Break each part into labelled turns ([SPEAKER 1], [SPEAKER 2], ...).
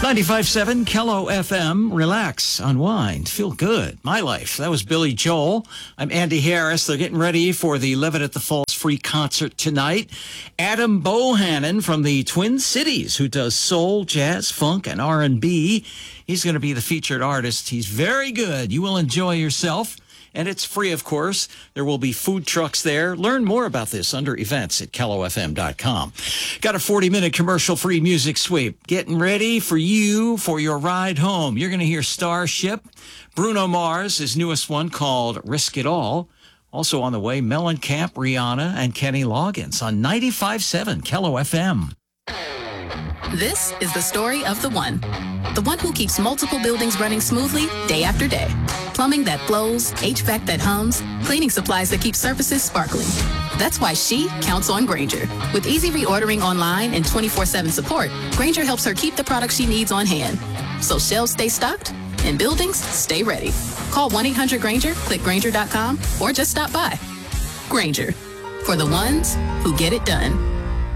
[SPEAKER 1] 95.7 Kello FM. Relax, unwind, feel good. My life. That was Billy Joel. I'm Andy Harris. They're getting ready for the Levitt at the Falls free concert tonight. Adam Bohannon from the Twin Cities, who does soul, jazz, funk, and R&B. He's going to be the featured artist. He's very good. You will enjoy yourself. And it's free, of course. There will be food trucks there. Learn more about this under events at kellofm.com. Got a 40-minute commercial-free music sweep. Getting ready for you for your ride home. You're going to hear Starship, Bruno Mars, his newest one called Risk It All. Also on the way, Mellencamp, Rihanna, and Kenny Loggins on 95.7 Kello FM.
[SPEAKER 2] This is the story of the one who keeps multiple buildings running smoothly day after day. Plumbing that flows, HVAC that hums, cleaning supplies that keep surfaces sparkling. That's why she counts on Grainger. With easy reordering online and 24/7 support, Grainger helps her keep the products she needs on hand. So shelves stay stocked and buildings stay ready. Call 1-800-GRAINGER, click Grainger.com, or just stop by. Grainger, for the ones who get it done.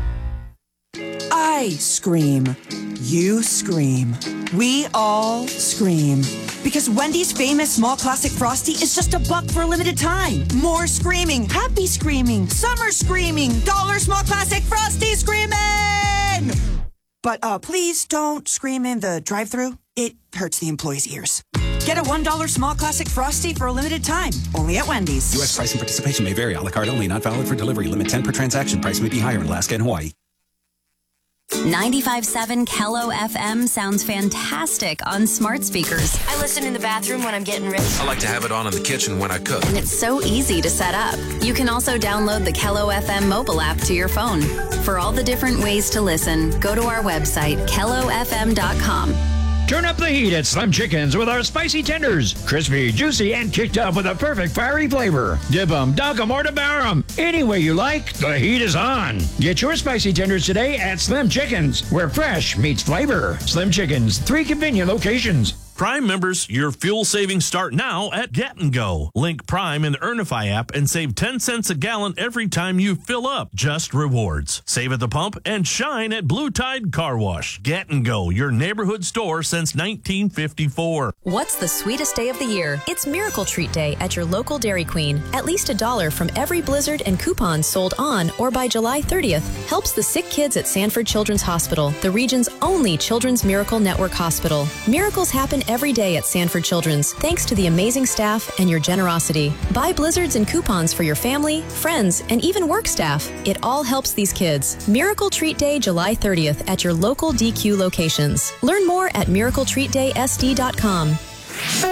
[SPEAKER 3] I scream. You scream. We all scream. Because Wendy's famous small classic Frosty is just $1 for a limited time. More screaming, happy screaming, summer screaming, $1 small classic Frosty screaming! But please don't scream in the drive-thru. It hurts the employees' ears. Get a $1 small classic Frosty for a limited time. Only at Wendy's.
[SPEAKER 4] U.S. price and participation may vary. A la carte only. Not valid for delivery. Limit 10 per transaction. Price may be higher in Alaska and Hawaii.
[SPEAKER 5] 95.7 Kello FM sounds fantastic on smart speakers.
[SPEAKER 6] I listen in the bathroom when I'm getting ready.
[SPEAKER 7] I like to have it on in the kitchen when I cook.
[SPEAKER 5] And it's so easy to set up. You can also download the Kello FM mobile app to your phone. For all the different ways to listen, go to our website, kellofm.com.
[SPEAKER 8] Turn up the heat at Slim Chickens with our spicy tenders. Crispy, juicy, and kicked up with a perfect fiery flavor. Dip 'em, dunk 'em, or devour 'em. Any way you like, the heat is on. Get your spicy tenders today at Slim Chickens, where fresh meets flavor. Slim Chickens, 3 convenient locations.
[SPEAKER 9] Prime members, your fuel savings start now at Get & Go. Link Prime in the Earnify app and save 10 cents a gallon every time you fill up. Just rewards. Save at the pump and shine at Blue Tide Car Wash. Get & Go, your neighborhood store since 1954.
[SPEAKER 10] What's the sweetest day of the year? It's Miracle Treat Day at your local Dairy Queen. At least $1 from every Blizzard and coupon sold on or by July 30th helps the sick kids at Sanford Children's Hospital, the region's only Children's Miracle Network hospital. Miracles happen every day at Sanford Children's, thanks to the amazing staff and your generosity. Buy blizzards and coupons for your family, friends, and even work staff. It all helps these kids. Miracle Treat Day, July 30th at your local DQ locations. Learn more at miracletreatdaysd.com.